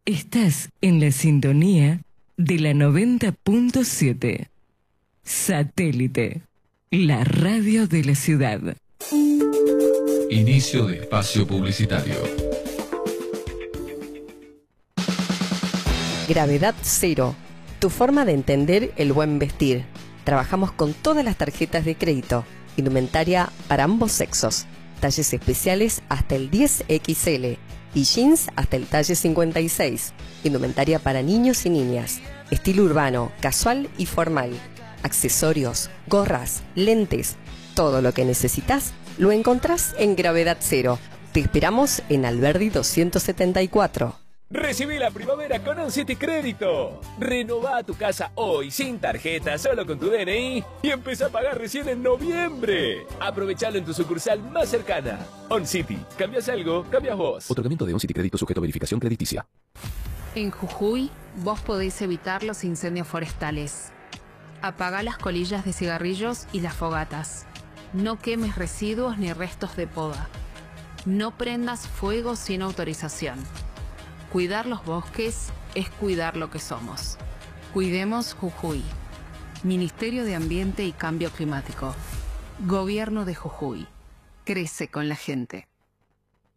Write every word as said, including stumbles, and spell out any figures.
Estás en la sintonía de la noventa punto siete. Satélite, la radio de la ciudad. Inicio de espacio publicitario. Gravedad Cero, tu forma de entender el buen vestir. Trabajamos con todas las tarjetas de crédito, indumentaria para ambos sexos, talles especiales hasta el diez equis ele y jeans hasta el talle cincuenta y seis, indumentaria para niños y niñas, estilo urbano, casual y formal, accesorios, gorras, lentes, todo lo que necesitas lo encontrás en Gravedad Cero. Te esperamos en Alberdi doscientos setenta y cuatro. Recibí la primavera con OnCity Crédito. Renová tu casa hoy sin tarjeta, solo con tu D N I y empezá a pagar recién en noviembre. Aprovechalo en tu sucursal más cercana. OnCity, ¿cambias algo? Cambias vos. Otorgamiento de OnCity Crédito sujeto a verificación crediticia. En Jujuy, vos podéis evitar los incendios forestales. Apagá las colillas de cigarrillos y las fogatas. No quemes residuos ni restos de poda. No prendas fuego sin autorización. Cuidar los bosques es cuidar lo que somos. Cuidemos Jujuy. Ministerio de Ambiente y Cambio Climático. Gobierno de Jujuy. Crece con la gente.